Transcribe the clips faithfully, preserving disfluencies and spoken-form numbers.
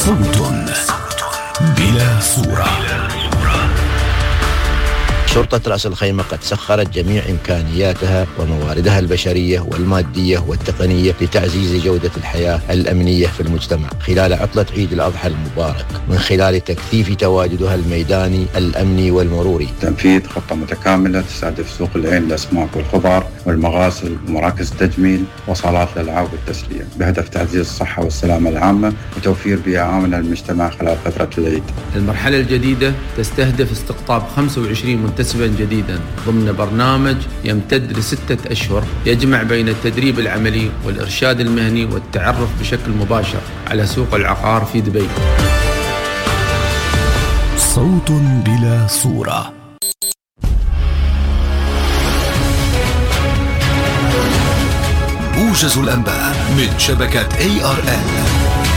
صوت بلا صورة. شرطة رأس الخيمة قد سخرت جميع إمكانياتها ومواردها البشرية والمادية والتقنية لتعزيز جودة الحياة الأمنية في المجتمع خلال عطلة عيد الأضحى المبارك، من خلال تكثيف تواجدها الميداني الأمني والمروري. تنفيذ خطة متكاملة تستهدف سوق العين للأسماك والخضار والمغاسل ومراكز التجميل وصالات الألعاب والتسلية، بهدف تعزيز الصحة والسلامة العامة وتوفير بيئة آمنة للمجتمع خلال فترة العيد. المرحلة الجديدة تستهدف استقطاب خمسة وعشرين منتسبا جديدا ضمن برنامج يمتد لستة أشهر يجمع بين التدريب العملي والإرشاد المهني والتعرف بشكل مباشر على سوق العقار في دبي. صوت بلا صورة. موجز الأنباء من شبكة إيه آر إل.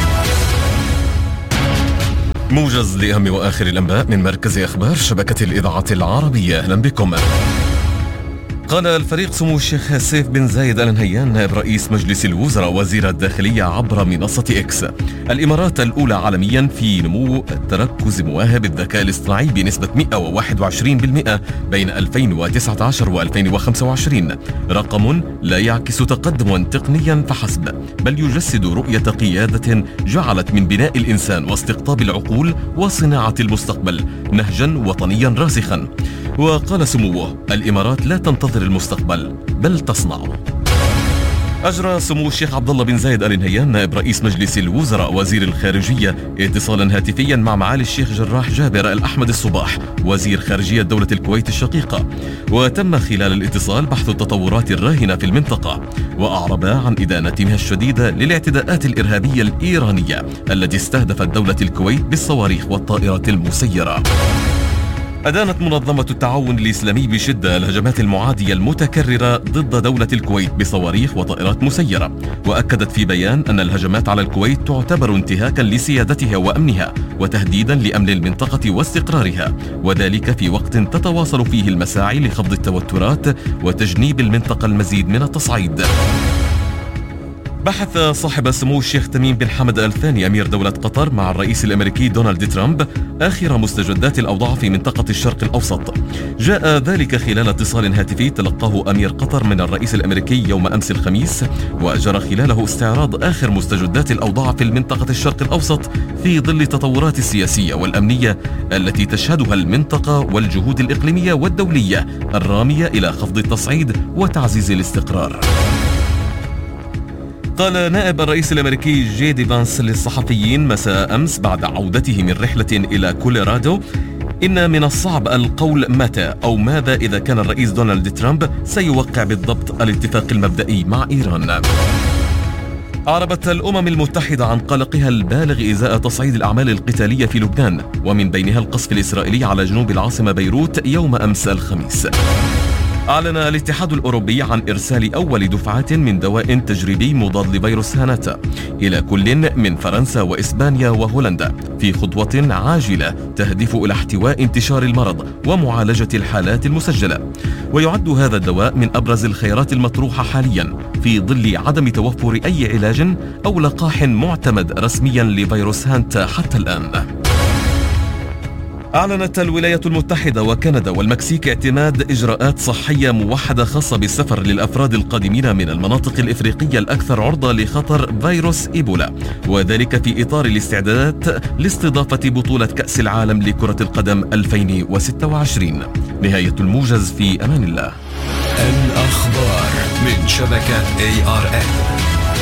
موجز لأهم وآخر الأنباء من مركز أخبار شبكة الإذاعة العربية. أهلا بكم. قال الفريق سمو الشيخ سيف بن زايد آل نهيان نائب رئيس مجلس الوزراء وزير الداخلية عبر منصة إكس: الإمارات الأولى عالميا في نمو تركز مواهب الذكاء الاصطناعي بنسبة مئة وواحد وعشرين بالمئة بين ألفين وتسعة عشر وألفين وخمسة وعشرين، رقم لا يعكس تقدما تقنيا فحسب، بل يجسد رؤية قيادة جعلت من بناء الإنسان واستقطاب العقول وصناعة المستقبل نهجا وطنيا راسخا. وقال سموه: الإمارات لا تنتظر المستقبل بل تصنعه. أجرى سمو الشيخ عبد الله بن زايد آل نهيان نائب رئيس مجلس الوزراء وزير الخارجية اتصالا هاتفيا مع معالي الشيخ جراح جابر الأحمد الصباح وزير خارجية دولة الكويت الشقيقة، وتم خلال الاتصال بحث التطورات الراهنة في المنطقة، وأعربا عن إدانتها الشديدة للاعتداءات الإرهابية الإيرانية التي استهدفت دولة الكويت بالصواريخ والطائرات المسيرة. أدانت منظمة التعاون الإسلامي بشدة الهجمات المعادية المتكررة ضد دولة الكويت بصواريخ وطائرات مسيرة، وأكدت في بيان أن الهجمات على الكويت تعتبر انتهاكا لسيادتها وأمنها وتهديدا لأمن المنطقة واستقرارها، وذلك في وقت تتواصل فيه المساعي لخفض التوترات وتجنيب المنطقة المزيد من التصعيد. بحث صاحب سمو الشيخ تميم بن حمد آل ثاني أمير دولة قطر مع الرئيس الأمريكي دونالد ترامب آخر مستجدات الأوضاع في منطقة الشرق الأوسط. جاء ذلك خلال اتصال هاتفي تلقاه أمير قطر من الرئيس الأمريكي يوم أمس الخميس، وجرى خلاله استعراض آخر مستجدات الأوضاع في المنطقة الشرق الأوسط في ظل التطورات السياسية والأمنية التي تشهدها المنطقة والجهود الإقليمية والدولية الرامية إلى خفض التصعيد وتعزيز الاستقرار. قال نائب الرئيس الأمريكي جي دي فانس للصحفيين مساء أمس بعد عودته من رحلة إلى كولورادو: إن من الصعب القول متى أو ماذا إذا كان الرئيس دونالد ترامب سيوقع بالضبط الاتفاق المبدئي مع إيران. أعربت الأمم المتحدة عن قلقها البالغ إزاء تصعيد الأعمال القتالية في لبنان، ومن بينها القصف الإسرائيلي على جنوب العاصمة بيروت يوم أمس الخميس. أعلن الاتحاد الأوروبي عن إرسال أول دفعة من دواء تجريبي مضاد لفيروس هانتا إلى كل من فرنسا وإسبانيا وهولندا في خطوة عاجلة تهدف إلى احتواء انتشار المرض ومعالجة الحالات المسجلة. ويعد هذا الدواء من أبرز الخيارات المطروحة حاليا في ظل عدم توفر أي علاج أو لقاح معتمد رسميا لفيروس هانتا حتى الآن. أعلنت الولايات المتحدة وكندا والمكسيك اعتماد إجراءات صحية موحدة خاصة بالسفر للأفراد القادمين من المناطق الإفريقية الأكثر عرضة لخطر فيروس إيبولا، وذلك في إطار الاستعدادات لاستضافة بطولة كأس العالم لكرة القدم ألفين وستة وعشرين. نهاية الموجز، في أمان الله. الأخبار من شبكة إيه آر إل.